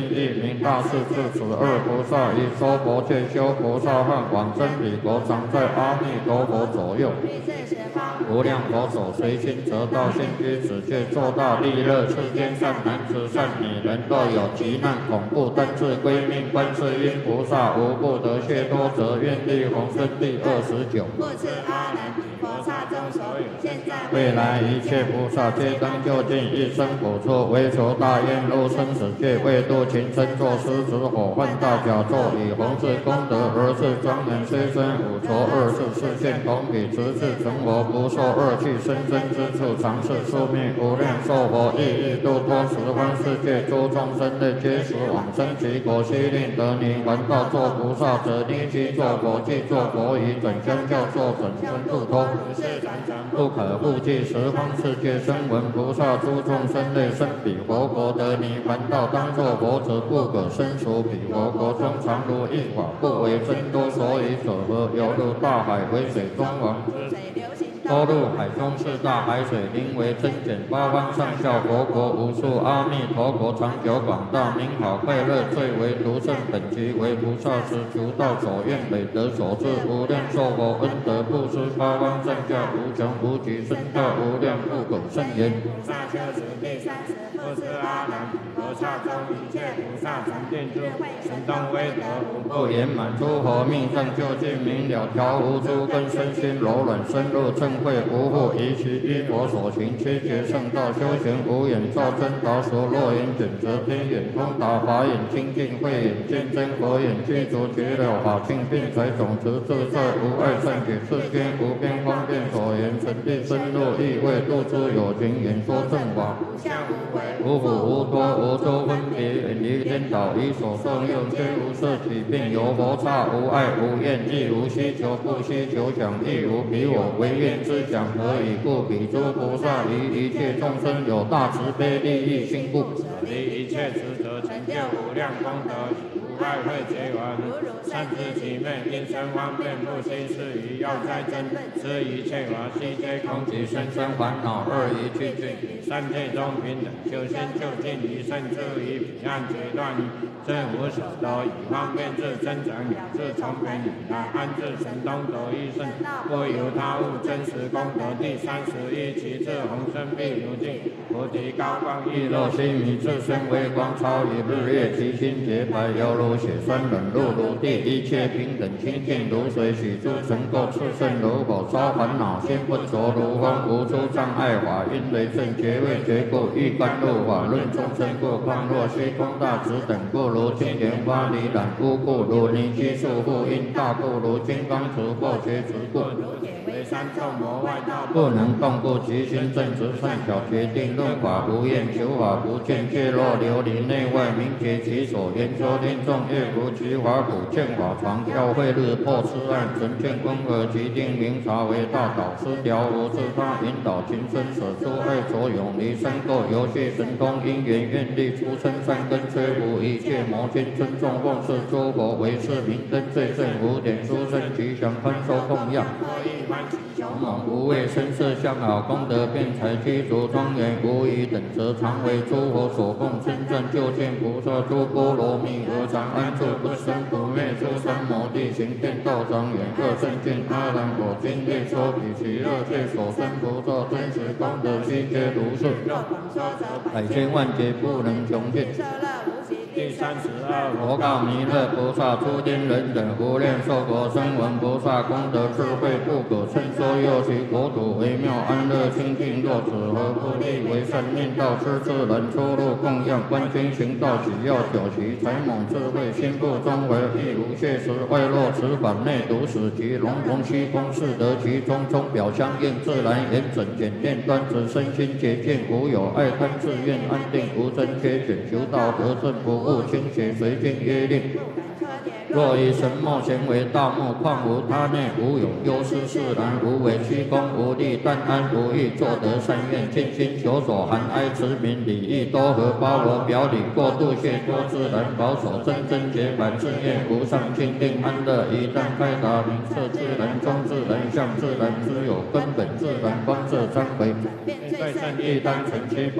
一名大势至此二菩萨以娑婆界修菩萨和往生彼国常在阿弥陀佛左右。无量佛所随心得道，现居此界，作大利乐，世间善男子、善女人，若有急难、恐怖、灯自归命，观世音菩萨无不得解脱，则愿力宏生第29。 故此阿难比佛刹中所有现在未来一切菩萨皆当就近一生补处，为求大愿入生死界，为度群生，作狮子火犯大甲座，以弘治功德而是庄严，虽生五浊恶世，世现同体，直至成佛，不受恶趣生生之处，常是宿命无量寿佛，亦欲度脱十方世界诸众生类，皆使往生其果，悉令得泥还道作菩萨者，立即作佛，即作佛以准相教作准生度脱，不可复计十方世界声闻菩萨诸众生类，生彼佛国得泥还道，当作佛者，不可生属彼佛国中，常如一法，不为真多，所以者何？犹如大海为水中王，多入海中是大海水，名为真简，八方上下佛国无数，阿弥陀国长久广大，名好快乐，最为独胜，本集为菩萨时求道所愿累得所致，无量寿佛恩德布施，八方上下无穷无极，身大无量，不可胜言。 菩萨修持第30，不知阿难比佛刹中一切菩萨常定住，神通威德无不圆满，诸佛命上究竟明了，调伏诸根，身心柔软，深入正慧，无复疑其依佛所行，七劫圣道修行，无眼照真达所，若眼卷则天眼通达，法眼清净，慧眼见真，佛眼具足绝了法性，并财种子自在，无碍善解，世间无边方便所言，神地深入意味，度诸有情，演说正法， 无相无为， 无苦无多，无周分别，远离颠倒，以所受用，皆无色起，并有佛刹，无爱无厌，亦无希求，不希求想，亦无彼我，唯愿之想，何以故？彼诸菩萨于一切众生有大慈悲利益心故， 离一切执着，成就无量功德，无爱会结缘，善知其昧，因生方便，不心是于要哉真，知一切法悉皆空， 其身生烦恼二一去尽， 三界中平等，修心就近于胜处于彼岸决断于真无所得，以方便智增长，养智从平以来安置神通得益胜，不由他物，真实功德第31，其智宏深必如镜，菩提高光亦若心迷，自身微光超于日月，其心洁白，犹如血栓冷露如地，一切平等清净如水，许诸尘垢炽盛如火，烧烦恼心不着如风，无诸障碍法，因为正觉位觉故，欲甘露法论众生故，况若虚空大直等故，如青莲花离染污故，如泥积束缚因大故，如金刚持破觉执故， 为三众魔外道不能动故，其心正直善巧，决定论法无厌，求法不见，皆若琉璃内外，明觉其所言说听众，乐如其法普见法常，教会日破痴暗，纯见光而其定明察为大导师，调无自他引导情深，舍诸爱所永离生垢，游戏神通因缘愿力，出生善根，摧伏一切魔君，尊重奉事诸佛为是明灯，最胜无点殊胜吉祥宽收供养，无畏声色相好，功德辩才具足庄严，无疑等则常为诸佛所供，真正究竟菩萨诸波罗蜜而常安住，不生不灭，诸三摩地行天道庄严，各圣见阿难我今略说彼其乐界所生菩萨真实功德悉皆如是，百千万劫不能穷尽。 第32， 佛告弥勒菩萨：诸天人等无量寿国声闻菩萨功德智慧不可称说，又其国土微妙安乐清净，若此何不立为善念道，施自然出入供养，观经行道，只要九其才猛智慧，心不中为亦无谢时，外落此法内独使其龙龙虚空是得其中，钟表相应自然严整简练端直，身心洁净，无有爱贪自愿，安定无真缺选，求道得正不误清邪，随经约令。若以神墨咸为大木，况无他内，无有忧思释然，无为虚空，无力但安无欲，作得善愿，尽心求所含哀慈悯礼义多和，包罗表里，过度谢多自然，保守真真洁白，自愿无上清净安乐，一旦开达明彻自然，中自然相自然，知有根本自然，观色参回，最胜一单成其